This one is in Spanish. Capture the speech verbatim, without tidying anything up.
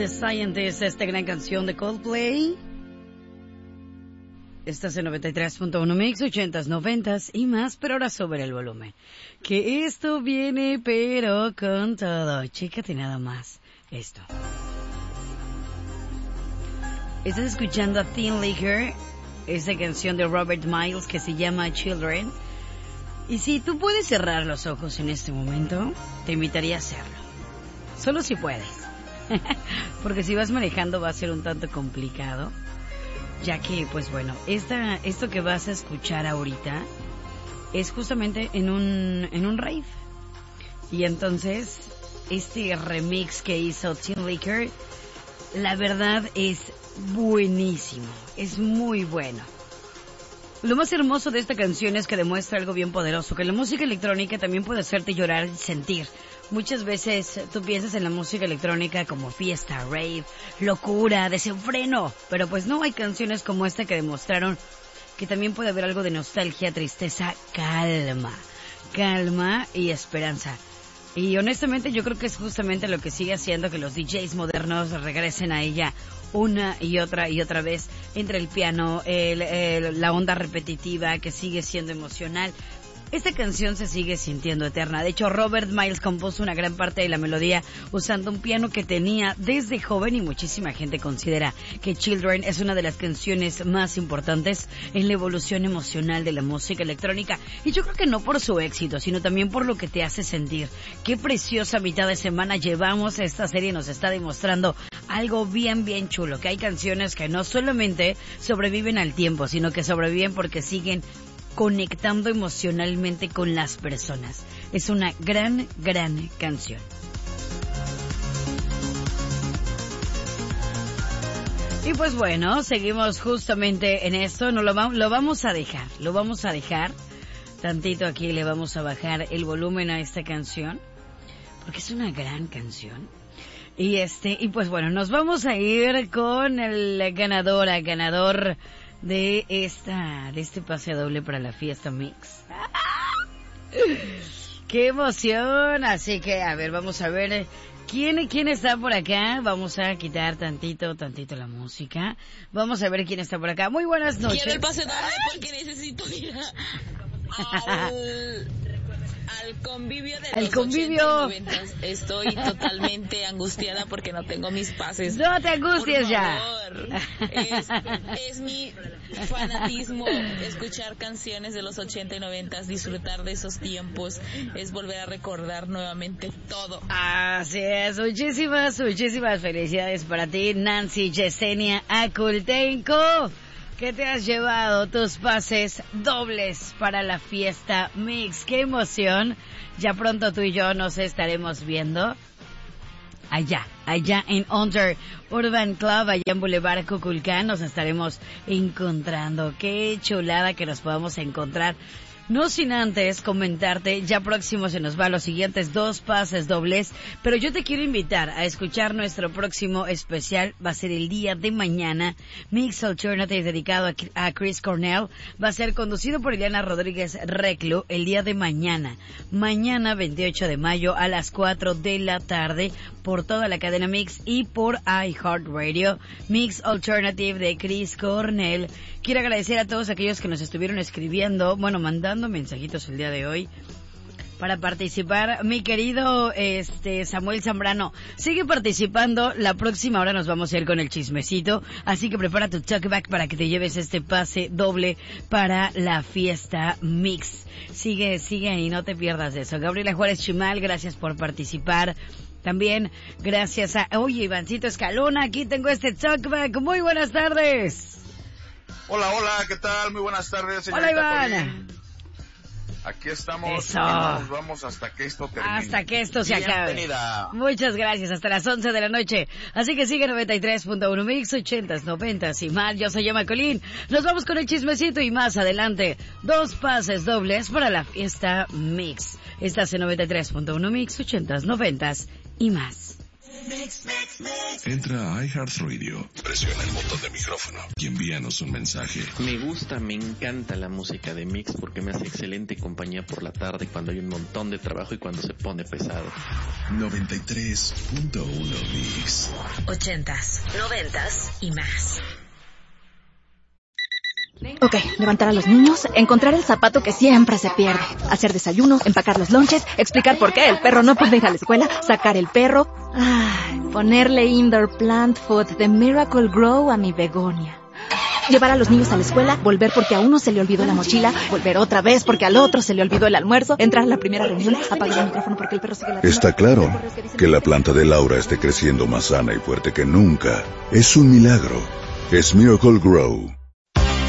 The Scientist, esta gran canción de Coldplay. Estás en noventa y tres punto uno Mix, ochentas, noventas y más, pero ahora sobre el volumen. Que esto viene pero con todo. Chécate nada más esto. Estás escuchando a Thin Lizzy, esa canción de Robert Miles que se llama Children. Y si tú puedes cerrar los ojos en este momento, te invitaría a hacerlo. Solo si puedes. Porque si vas manejando va a ser un tanto complicado. Ya que, pues bueno, esta, esto que vas a escuchar ahorita es justamente en un, en un rave. Y entonces, este remix que hizo Thin Lizzy, la verdad es buenísimo. Es muy bueno. Lo más hermoso de esta canción es que demuestra algo bien poderoso, que la música electrónica también puede hacerte llorar y sentir. Muchas veces tú piensas en la música electrónica como fiesta, rave, locura, desenfreno, pero pues no, hay canciones como esta que demostraron que también puede haber algo de nostalgia, tristeza, calma, calma y esperanza. Y honestamente yo creo que es justamente lo que sigue haciendo que los D Js modernos regresen a ella una y otra y otra vez, entre el piano, el, el, la onda repetitiva que sigue siendo emocional. Esta canción se sigue sintiendo eterna. De hecho, Robert Miles compuso una gran parte de la melodía usando un piano que tenía desde joven, y muchísima gente considera que Children es una de las canciones más importantes en la evolución emocional de la música electrónica. Y yo creo que no por su éxito, sino también por lo que te hace sentir. Qué preciosa mitad de semana llevamos. Esta serie nos está demostrando algo bien, bien chulo. Que hay canciones que no solamente sobreviven al tiempo, sino que sobreviven porque siguen conectando emocionalmente con las personas. Es una gran, gran canción. Y pues bueno, seguimos justamente en esto. No lo, va, lo vamos a dejar, lo vamos a dejar. Tantito aquí le vamos a bajar el volumen a esta canción, porque es una gran canción. Y este, y pues bueno, nos vamos a ir con el ganador, a ganador de esta, de este pase doble para la fiesta Mix. ¡Qué emoción! Así que, a ver, vamos a ver quién, quién está por acá. Vamos a quitar tantito, tantito la música. Vamos a ver quién está por acá. Muy buenas noches. Quiero el pase doble porque necesito ir a, al, al convivio de al los convivio. ochenta y noventa. Estoy totalmente angustiada porque no tengo mis pases. No te angusties ya. Es, es mi fanatismo escuchar canciones de los ochenta y noventa, disfrutar de esos tiempos, es volver a recordar nuevamente todo. Así es, muchísimas, muchísimas felicidades para ti, Nancy Yesenia Akultenko, que te has llevado tus pases dobles para la fiesta Mix. ¡Qué emoción! Ya pronto tú y yo nos estaremos viendo allá, allá en Under Urban Club, allá en Boulevard Cuculcán, nos estaremos encontrando. Qué chulada que nos podamos encontrar. No sin antes comentarte, ya próximo se nos va los siguientes dos pases dobles, pero yo te quiero invitar a escuchar nuestro próximo especial. Va a ser el día de mañana, Mix Alternative dedicado a Chris Cornell. Va a ser conducido por Ileana Rodríguez Reclu el día de mañana. Mañana veintiocho de mayo a las cuatro de la tarde por toda la cadena Mix y por iHeartRadio. Mix Alternative de Chris Cornell. Quiero agradecer a todos aquellos que nos estuvieron escribiendo, bueno, mandando mensajitos el día de hoy para participar. Mi querido este Samuel Zambrano, sigue participando. La próxima hora nos vamos a ir con el chismecito, así que prepara tu talkback para que te lleves este pase doble para la fiesta Mix. Sigue, sigue y no te pierdas de eso. Gabriela Juárez Chimal, gracias por participar. También gracias a, oye, Ivancito Escalona, aquí tengo este talkback. Muy buenas tardes. Hola, hola, ¿qué tal? Muy buenas tardes, señorita. Hola, Iván. Colín. Aquí estamos. Eso. Y nos vamos hasta que esto termine. Hasta que esto se acabe. Bienvenida. Muchas gracias, hasta las once de la noche. Así que sigue noventa y tres punto uno Mix, ochentas, noventas y más. Yo soy Yoma Colín. Nos vamos con el chismecito y más adelante, dos pases dobles para la fiesta Mix. Estás en noventa y tres punto uno Mix, ochentas, noventas y más. Entra a iHeartRadio, presiona el botón de micrófono y envíanos un mensaje. Me gusta, me encanta la música de Mix porque me hace excelente compañía por la tarde cuando hay un montón de trabajo y cuando se pone pesado. noventa y tres punto uno Mix. Ochentas, noventas y más. Ok, levantar a los niños, encontrar el zapato que siempre se pierde, hacer desayuno, empacar los lonches, explicar por qué el perro no puede ir a la escuela, sacar el perro, ay, ponerle indoor plant food de Miracle Grow a mi begonia. Llevar a los niños a la escuela, volver porque a uno se le olvidó la mochila, volver otra vez porque al otro se le olvidó el almuerzo, entrar a la primera reunión, apagar el micrófono porque el perro sigue ladrando. Está claro que la planta de Laura esté creciendo más sana y fuerte que nunca. Es un milagro. Es Miracle Grow.